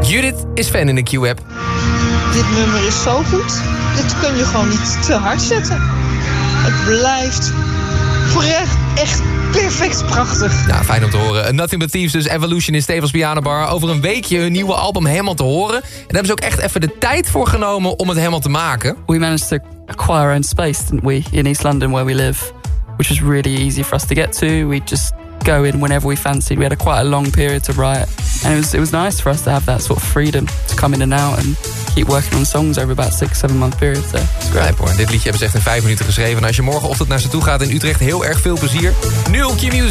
Judith is fan in de Q-app. Dit nummer is zo goed. Dit kun je gewoon niet te hard zetten. Het blijft voor echt perfect prachtig. Nou, fijn om te horen. Nothing But Thieves, dus Evolution in Stevens Pianobar. Over een weekje hun nieuwe album helemaal te horen. En daar hebben ze ook echt even de tijd voor genomen om het helemaal te maken. We managed to acquire our own space, didn't we, in East London where we live, which was really easy for us to get to. We just go in whenever we fancied. We had quite a long period to write, and it was nice for us to have that sort of freedom to come in and out and keep working on songs over about 6-7 month period. So it's great. Hoor. Dit liedje hebben ze echt in 5 minuten geschreven. En als je morgenochtend naar ze toe gaat in Utrecht, heel erg veel plezier. Nu op Q-Music.